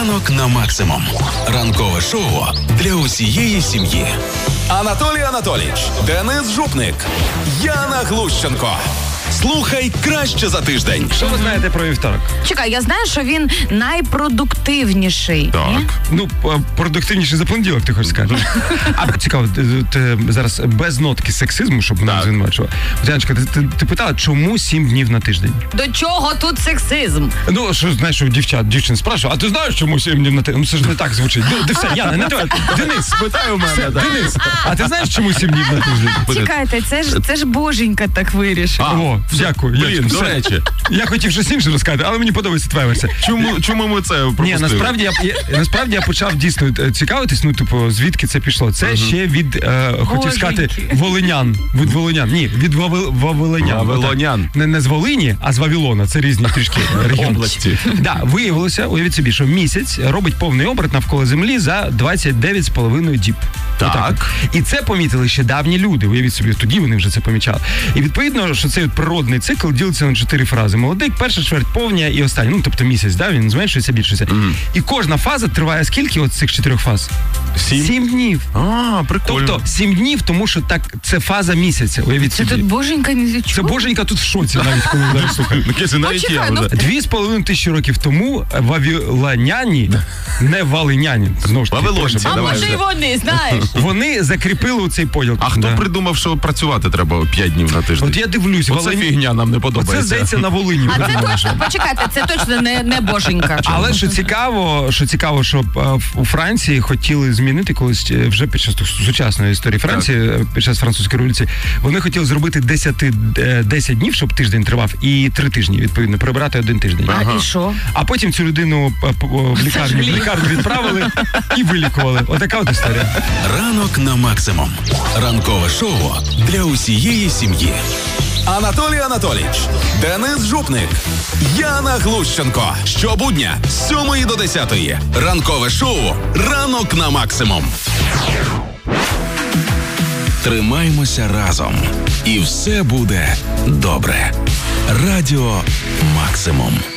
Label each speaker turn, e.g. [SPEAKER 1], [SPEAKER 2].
[SPEAKER 1] Ранок на максимум. Ранкове шоу для усієї сім'ї.
[SPEAKER 2] Анатолій Анатолійович, Денис Жупник, Яна Глущенко. Слухай краще за тиждень.
[SPEAKER 3] Що ви знаєте про вівторок?
[SPEAKER 4] Чекай, я знаю, що він найпродуктивніший.
[SPEAKER 3] Так.
[SPEAKER 4] Ні?
[SPEAKER 3] Ну, продуктивніший за понеділок, ти хочеш сказати. А цікаво, ти зараз без нотки сексизму, щоб мене звинувачував. Яночка, ти питала, чому 7 днів на тиждень?
[SPEAKER 4] До чого тут сексизм?
[SPEAKER 3] Ну, що, знаєш, що дівчин спрашує, а ти знаєш, чому 7 днів на тиждень? Ну, це ж не так звучить. Все, Яна, не треба. Денис, спитай у мене. Денис, а ти знаєш, чому 7 днів на тиждень?
[SPEAKER 4] Чекайте, це ж Боженька так вирішив.
[SPEAKER 3] О, дякую.
[SPEAKER 2] Блін, до речі.
[SPEAKER 3] Я хотів щось інше розказати, але мені подобається твоя версія.
[SPEAKER 2] Чому ми це пропустили?
[SPEAKER 3] Ні, насправді я почав дійсно цікавитись, ну, типу, звідки це пішло. Це ще від, хотів сказати, волинян. Від волинян. Ні, від вавилонян.
[SPEAKER 2] Вавилонян.
[SPEAKER 3] Не з Волині, а з Вавилона. Це різні трішки регіони.
[SPEAKER 2] Області.
[SPEAKER 3] Да, виявилося, уявіть собі, що місяць робить повний оберт навколо Землі за 29,5 діб.
[SPEAKER 2] Так.
[SPEAKER 3] І це помітили ще давні люди. Уявіть собі, тоді вони вже це помічали. І відповідно, що цей природний цикл ділиться на 4 фази. Молодик, перша чверть, повня і остання. Ну, тобто місяць, да, він зменшується, більшується. І кожна фаза триває скільки от цих 4 фаз? 7 днів.
[SPEAKER 2] А, прикольно.
[SPEAKER 3] Тобто 7 днів, тому що так, це фаза місяця. Уявіть
[SPEAKER 4] Це
[SPEAKER 3] собі.
[SPEAKER 4] тут Боженька не
[SPEAKER 3] Це
[SPEAKER 4] чув?
[SPEAKER 3] Боженька тут в шоці навіть, коли зараз слухає.
[SPEAKER 2] Навіть я вже.
[SPEAKER 3] 2,5 тисячі років тому вавилоняні, не волиняні, знову ж таки,
[SPEAKER 2] Вавилонці,
[SPEAKER 4] А
[SPEAKER 2] давай
[SPEAKER 4] може
[SPEAKER 2] вже.
[SPEAKER 4] й вони, знаєш?
[SPEAKER 3] вони закріпили цей поділ.
[SPEAKER 2] А хто придумав, що працювати треба 5 днів на тиждень?
[SPEAKER 3] От я дивлюсь,
[SPEAKER 2] Оце фігня нам не подобається.
[SPEAKER 3] Оце, здається, на Волині.
[SPEAKER 4] А це точно, почекайте, це точно не Боженька.
[SPEAKER 3] Але що цікаво, що у Франції хотіли змінити колись, вже під час сучасної історії Франції, під час французької революції, вони хотіли зробити 10 днів, щоб тиждень тривав, і 3 тижні, відповідно, прибирати 1 тиждень.
[SPEAKER 4] І що?
[SPEAKER 3] А потім цю людину в лікарню відправили і вилікували. Отака от історія.
[SPEAKER 1] Ранок на максимум. Ранкове шоу для усієї сім'ї.
[SPEAKER 2] Анатолій Анатолійович, Денис Жупник, Яна Глущенко. Щобудня з 7 до 10. Ранкове шоу «Ранок на максимум».
[SPEAKER 1] Тримаймося разом. І все буде добре. Радіо «Максимум».